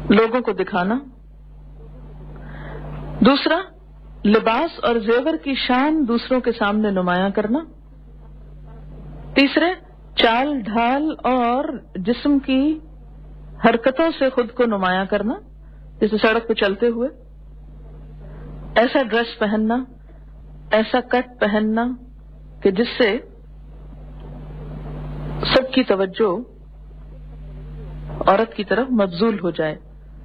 لوگوں کو دکھانا. دوسرا، لباس اور زیور کی شان دوسروں کے سامنے نمایاں کرنا. تیسرے، چال ڈھال اور جسم کی حرکتوں سے خود کو نمایاں کرنا، جیسے سڑک پہ چلتے ہوئے ایسا ڈریس پہننا، ایسا کٹ پہننا کہ جس سے سب کی توجہ عورت کی طرف مبذول ہو جائے.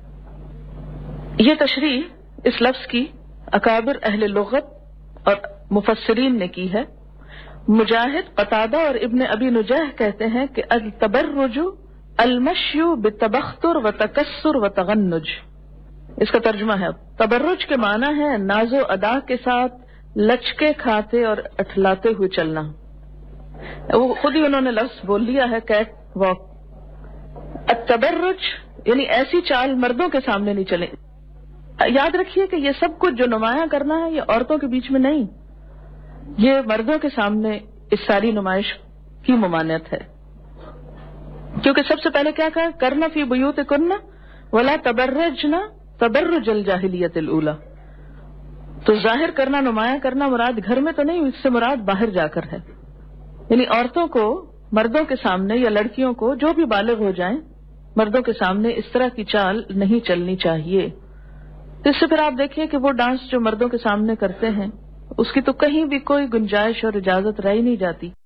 یہ تشریح اس لفظ کی اکابر اہل لغت اور مفسرین نے کی ہے. مجاہد، قتادہ اور ابن ابی نجیح کہتے ہیں کہ التبرج المشی بتبختر و تکسر و تغنج. اس کا ترجمہ ہے، تبرج کے معنی ہے ناز و ادا کے ساتھ لچکے کھاتے اور اٹھلاتے ہوئے چلنا. وہ خود ہی انہوں نے لفظ بول لیا ہے، کیٹ واک. التبرج یعنی ایسی چال مردوں کے سامنے نہیں چلے. یاد رکھیے کہ یہ سب کچھ جو نمایاں کرنا ہے یہ عورتوں کے بیچ میں نہیں، یہ مردوں کے سامنے اس ساری نمائش کی ممانعت ہے. کیونکہ سب سے پہلے کیا کہا، کرنا فی بیوتکن ولا تبرجنا تبرج الجاہلیت الاولی. تو ظاہر کرنا، نمایاں کرنا مراد گھر میں تو نہیں، اس سے مراد باہر جا کر ہے. یعنی عورتوں کو مردوں کے سامنے یا لڑکیوں کو جو بھی بالغ ہو جائیں مردوں کے سامنے اس طرح کی چال نہیں چلنی چاہیے. اس سے پھر آپ دیکھیں کہ وہ ڈانس جو مردوں کے سامنے کرتے ہیں اس کی تو کہیں بھی کوئی گنجائش اور اجازت رہ ہی نہیں جاتی.